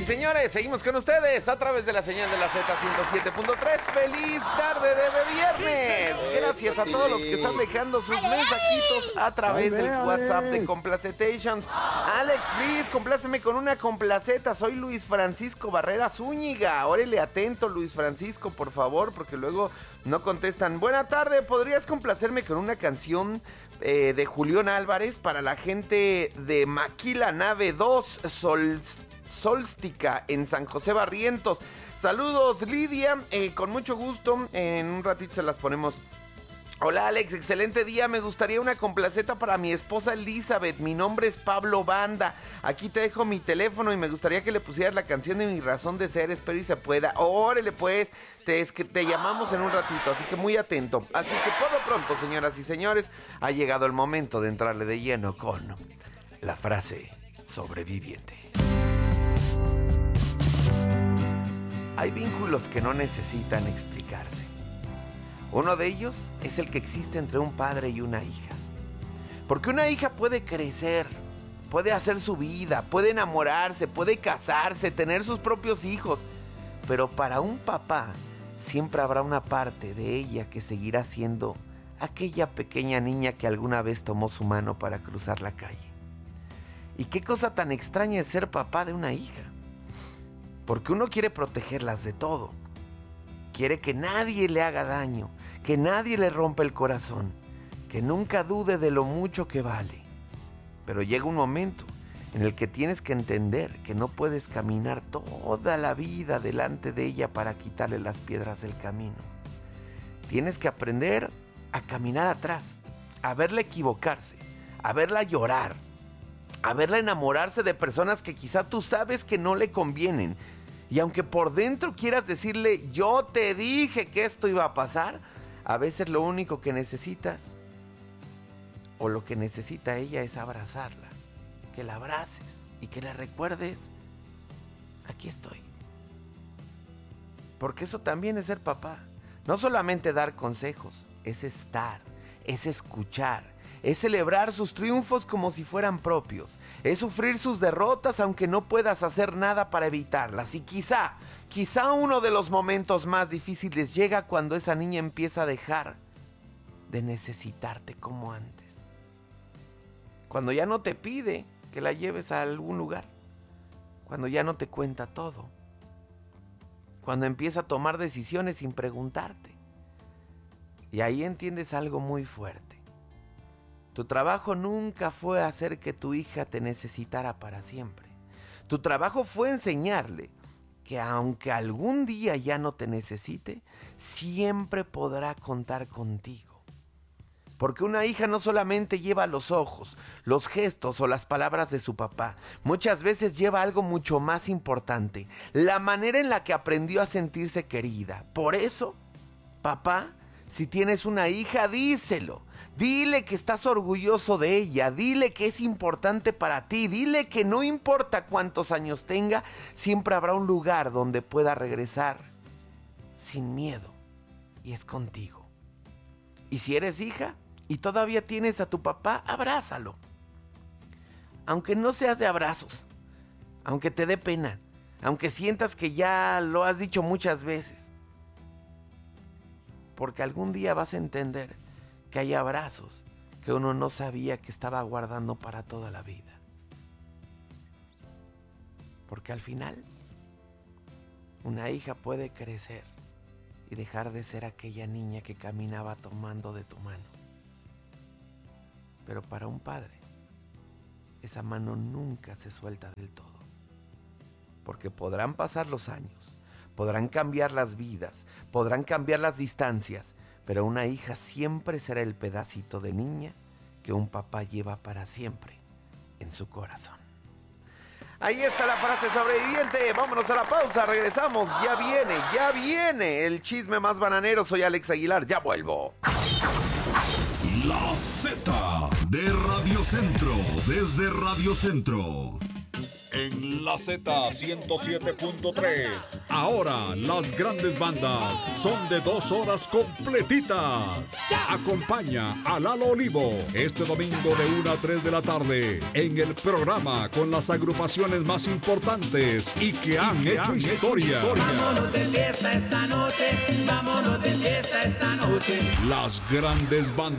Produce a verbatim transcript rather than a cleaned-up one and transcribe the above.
señores, seguimos con ustedes a través de la señal de la Z ciento siete punto tres. ¡Feliz tarde de viernes! Gracias a todos los que están dejando sus mensajitos a través del WhatsApp de Complacetations. Alex, please, compláceme con una complaceta. Soy Luis Francisco Barrera Zúñiga. Órale, atento, Luis Francisco, por favor, porque luego no contestan. Buena tarde, ¿podrías complacerme con una canción eh, de Julián Álvarez para la gente de Maquila Nave dos, Sol... Solstica en San José Barrientos? Saludos, Lidia, eh, con mucho gusto, en un ratito se las ponemos. Hola, Alex, excelente día, me gustaría una complaceta para mi esposa Elizabeth, mi nombre es Pablo Banda, aquí te dejo mi teléfono y me gustaría que le pusieras la canción de Mi Razón de Ser, espero y se pueda. Órale pues, te, es que te llamamos en un ratito, así que muy atento. Así que por lo pronto, señoras y señores, ha llegado el momento de entrarle de lleno con la frase sobreviviente. Hay vínculos que no necesitan explicarse. Uno de ellos es el que existe entre un padre y una hija. Porque una hija puede crecer, puede hacer su vida, puede enamorarse, puede casarse, tener sus propios hijos. Pero para un papá siempre habrá una parte de ella que seguirá siendo aquella pequeña niña que alguna vez tomó su mano para cruzar la calle. Y qué cosa tan extraña es ser papá de una hija. Porque uno quiere protegerlas de todo. Quiere que nadie le haga daño, que nadie le rompa el corazón, que nunca dude de lo mucho que vale. Pero llega un momento en el que tienes que entender que no puedes caminar toda la vida delante de ella para quitarle las piedras del camino. Tienes que aprender a caminar atrás, a verla equivocarse, a verla llorar, a verla enamorarse de personas que quizá tú sabes que no le convienen. Y aunque por dentro quieras decirle, yo te dije que esto iba a pasar, a veces lo único que necesitas, o lo que necesita ella, es abrazarla. Que la abraces y que le recuerdes, aquí estoy. Porque eso también es ser papá. No solamente dar consejos, es estar, es escuchar, es celebrar sus triunfos como si fueran propios, es sufrir sus derrotas aunque no puedas hacer nada para evitarlas. Y quizá, quizá uno de los momentos más difíciles llega cuando esa niña empieza a dejar de necesitarte como antes. Cuando ya no te pide que la lleves a algún lugar, cuando ya no te cuenta todo, cuando empieza a tomar decisiones sin preguntarte. Y ahí entiendes algo muy fuerte. Tu trabajo nunca fue hacer que tu hija te necesitara para siempre. Tu trabajo fue enseñarle que aunque algún día ya no te necesite, siempre podrá contar contigo. Porque una hija no solamente lleva los ojos, los gestos o las palabras de su papá. Muchas veces lleva algo mucho más importante, la manera en la que aprendió a sentirse querida. Por eso, papá, si tienes una hija, díselo. Dile que estás orgulloso de ella, dile que es importante para ti, dile que no importa cuántos años tenga, siempre habrá un lugar donde pueda regresar sin miedo, y es contigo. Y si eres hija y todavía tienes a tu papá, abrázalo. Aunque no seas de abrazos, aunque te dé pena, aunque sientas que ya lo has dicho muchas veces. Porque algún día vas a entender que hay abrazos que uno no sabía que estaba guardando para toda la vida. Porque al final, una hija puede crecer y dejar de ser aquella niña que caminaba tomando de tu mano. Pero para un padre, esa mano nunca se suelta del todo. Porque podrán pasar los años, podrán cambiar las vidas, podrán cambiar las distancias, pero una hija siempre será el pedacito de niña que un papá lleva para siempre en su corazón. Ahí está la frase sobreviviente. Vámonos a la pausa, regresamos. Ya viene, ya viene el chisme más bananero. Soy Alex Aguilar, ya vuelvo. La Z de Radio Centro, desde Radio Centro. En la La Z ciento siete punto tres. Ahora las grandes bandas son de dos horas completitas. Acompaña a Lalo Olivo este domingo de una a tres de la tarde en el programa con las agrupaciones más importantes y que han, y que hecho, han historia. hecho historia. Vámonos de fiesta esta noche, vámonos de fiesta esta noche. Las grandes bandas.